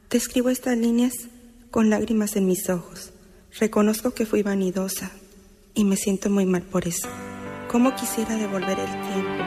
Te escribo estas líneas con lágrimas en mis ojos. Reconozco que fui vanidosa y me siento muy mal por eso. ¿Cómo quisiera devolver el tiempo